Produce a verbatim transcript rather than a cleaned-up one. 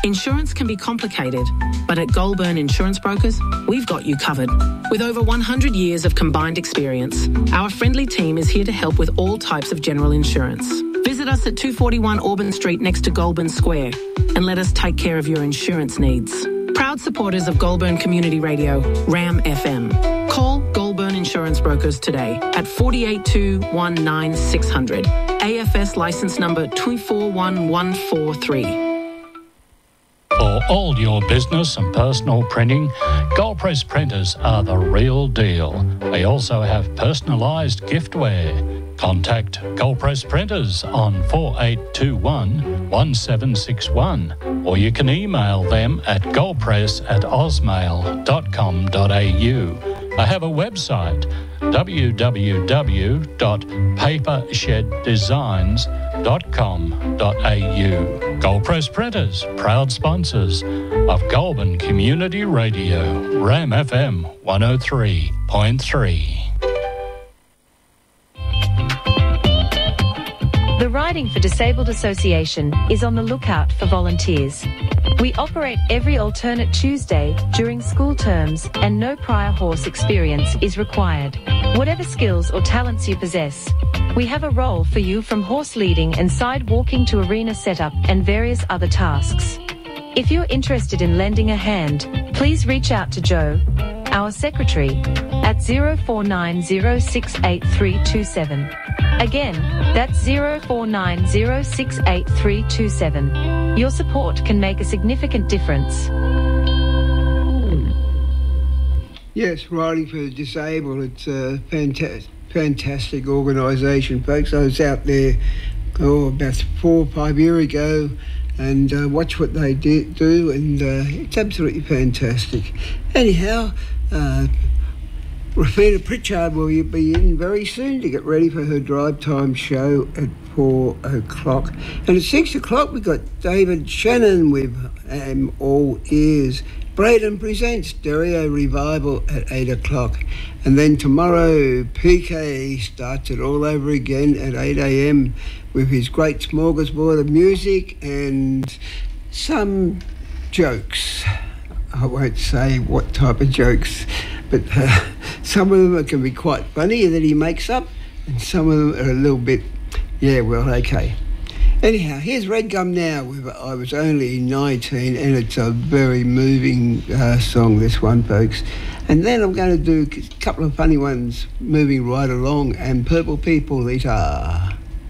Insurance can be complicated, but at Goulburn Insurance Brokers, we've got you covered. With over one hundred years of combined experience, our friendly team is here to help with all types of general insurance. Visit us at two forty-one Auburn Street next to Goulburn Square and let us take care of your insurance needs. Proud supporters of Goulburn Community Radio, RAM F M. Call Goulburn Insurance Brokers today at four eight two, one nine six zero zero. A F S licence number two four one one four three. For all your business and personal printing, Gold Press printers are the real deal. They also have personalised giftware. Contact Gold Press Printers on four eight two one, one seven six one, or you can email them at goldpress at ausmail dot com dot a u. They have a website, w w w dot paper shed designs dot com dot a u. Gold Press Printers, proud sponsors of Goulburn Community Radio, RAM F M one oh three point three. The Riding for Disabled Association is on the lookout for volunteers. We operate every alternate Tuesday during school terms and no prior horse experience is required. Whatever skills or talents you possess, we have a role for you from horse leading and side walking to arena setup and various other tasks. If you're interested in lending a hand, please reach out to Joe, our secretary, at zero four nine zero six eight three two seven. Again, that's zero four nine zero six eight three two seven. Your support can make a significant difference. Yes, Riding for the Disabled, it's a fantastic, fantastic organisation, folks. I was out there oh, about four or five years ago and uh, watch what they do, do and uh, it's absolutely fantastic. Anyhow, uh, Rafina Pritchard will be in very soon to get ready for her drive time show at four o'clock. And at six o'clock we've got David Shannon with um, All Ears. Braden presents Stereo Revival at eight o'clock. And then tomorrow P K starts it all over again at eight a.m. with his great smorgasbord of music and some jokes. I won't say what type of jokes, but uh, some of them can be quite funny that he makes up, and some of them are a little bit, yeah, well, okay. Anyhow, here's Red Gum Now with I Was Only nineteen, and it's a very moving uh, song, this one, folks. And then I'm going to do a couple of funny ones moving right along, and Purple People, these are...